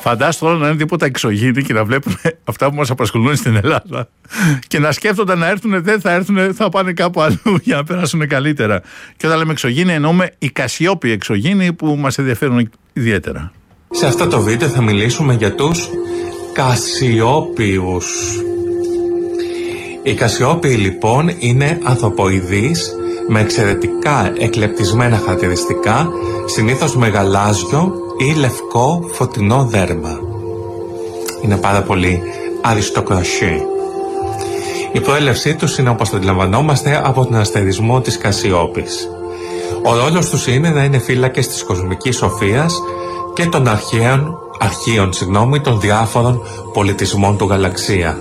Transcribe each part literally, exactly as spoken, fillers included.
Φαντάσου τώρα να είναι τίποτα εξωγήινοι και να βλέπουμε αυτά που μας απασχολούν στην Ελλάδα και να σκέφτονται να έρθουν, δεν θα έρθουν, θα πάνε κάπου αλλού για να περάσουν καλύτερα. Και όταν λέμε εξωγήινοι εννοούμε οι κασιόπιοι εξωγήινοι που μας ενδιαφέρουν ιδιαίτερα. Σε αυτό το βίντεο θα μιλήσουμε για τους κασιόπιους. Οι κασιόπιοι λοιπόν είναι ανθρωποειδείς με εξαιρετικά εκλεπτισμένα χαρακτηριστικά, συνήθως με γαλάζιο ή λευκό φωτεινό δέρμα. Είναι πάρα πολύ αριστοκρασί. Η προέλευσή τους είναι, όπως το αντιλαμβανόμαστε, από τον αστερισμό της Κασιόπης. Ο ρόλος τους είναι να είναι φύλακες της κοσμικής σοφίας και των αρχαίων, αρχείων συγγνώμη, των διάφορων πολιτισμών του γαλαξία.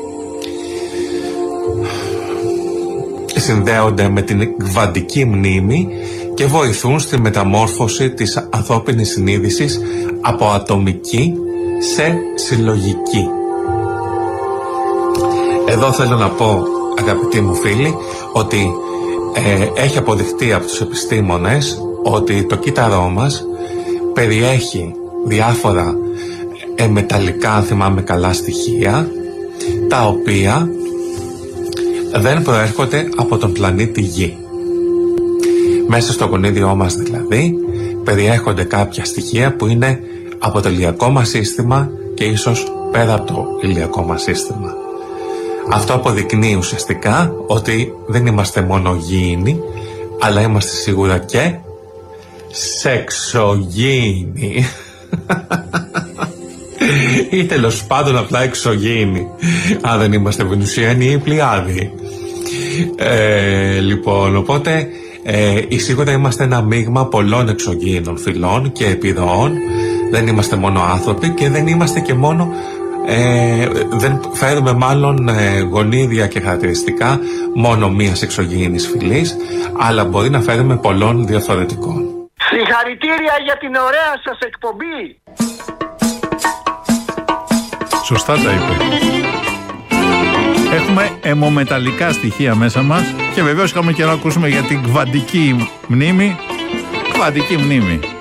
Συνδέονται με την κβαντική μνήμη και βοηθούν στη μεταμόρφωση της ανθρώπινης συνείδησης από ατομική σε συλλογική. Εδώ θέλω να πω, αγαπητοί μου φίλοι, ότι ε, έχει αποδειχτεί από τους επιστήμονες ότι το κύτταρό μας περιέχει διάφορα ε, μεταλλικά, αν θυμάμαι καλά, στοιχεία, τα οποία δεν προέρχονται από τον πλανήτη Γη. Μέσα στο γονίδιό μας δηλαδή περιέχονται κάποια στοιχεία που είναι από το ηλιακό μας σύστημα και ίσως πέρα από το ηλιακό μας σύστημα. Αυτό αποδεικνύει ουσιαστικά ότι δεν είμαστε μόνο γήινοι, αλλά είμαστε σίγουρα και σεξογήινοι. Ή τέλος πάντων απλά εξωγήινοι, αν δεν είμαστε Βενουσιανοί ή Πλειάδοι. Ε, λοιπόν, οπότε ε, σίγουρα είμαστε ένα μείγμα πολλών εξωγήινων φυλών και επιρροών. Δεν είμαστε μόνο άνθρωποι και δεν είμαστε και μόνο ε, δεν φέρουμε μάλλον ε, γονίδια και χαρακτηριστικά μόνο μίας εξωγήινης φυλής, αλλά μπορεί να φέρουμε πολλών διαφορετικών. Συγχαρητήρια για την ωραία σας εκπομπή. Σωστά τα είπε. Έχουμε αιμομεταλλικά στοιχεία μέσα μας και βεβαίως είχαμε και να ακούσουμε για την κβαντική μνήμη. Κβαντική μνήμη.